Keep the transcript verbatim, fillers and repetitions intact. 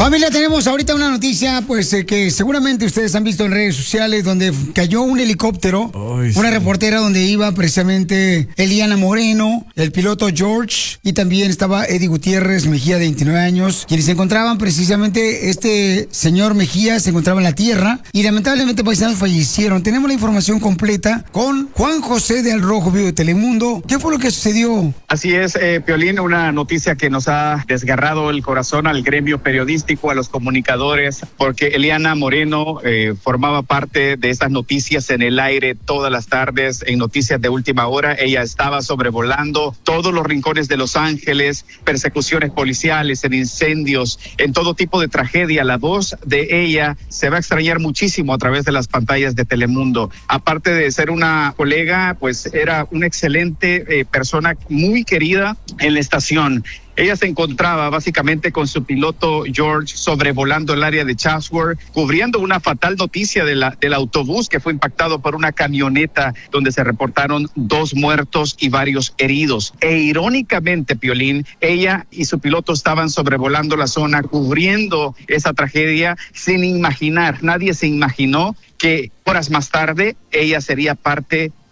Familia, tenemos ahorita una noticia, pues, eh, que seguramente ustedes han visto en redes sociales, donde cayó un helicóptero, Ay, una sí. reportera donde iba precisamente Eliana Moreno, el piloto George, y también estaba Eddie Gutiérrez Mejía, de veintinueve años, quienes se encontraban precisamente, este señor Mejía se encontraba en la tierra, y lamentablemente paisanos fallecieron. Tenemos la información completa con Juan José de Al Rojo Vivo de Telemundo. ¿Qué fue lo que sucedió? Así es, eh, Piolín, una noticia que nos ha desgarrado el corazón al gremio periodístico, a los comunicadores, porque Eliana Moreno eh, formaba parte de estas noticias en el aire todas las tardes, en noticias de última hora. Ella estaba sobrevolando todos los rincones de Los Ángeles, persecuciones policiales, en incendios, en todo tipo de tragedia. La voz de ella se va a extrañar muchísimo a través de las pantallas de Telemundo. Aparte de ser una colega, pues era una excelente eh, persona, muy querida en la estación. Ella se encontraba básicamente con su piloto George sobrevolando el área de Chatsworth, cubriendo una fatal noticia de la, del autobús que fue impactado por una camioneta donde se reportaron dos muertos y varios heridos. E irónicamente, Piolín, ella y su piloto estaban sobrevolando la zona, cubriendo esa tragedia sin imaginar, nadie se imaginó que horas más tarde ella sería parte